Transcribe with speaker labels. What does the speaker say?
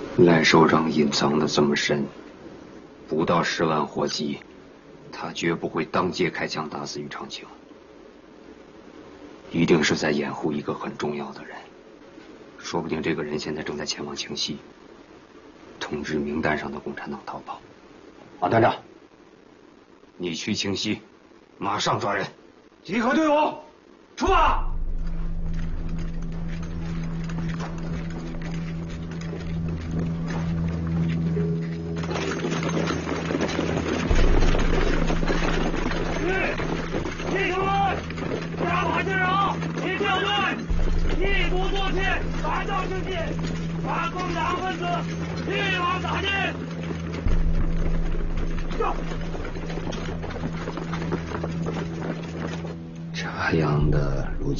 Speaker 1: 赖首长隐藏的这么深，不到10万火急，他绝不会当街开枪打死于长青，一定是在掩护一个很重要的人。说不定这个人现在正在前往清溪，通知名单上的共产党逃跑。
Speaker 2: 王团长，
Speaker 1: 你去清溪，马上抓人。
Speaker 2: 集合队伍，出发！
Speaker 3: 弟兄们，加把劲儿啊！别掉队，一鼓作气，打到清溪，把共产分子一网打尽。走。
Speaker 1: 这样的如今。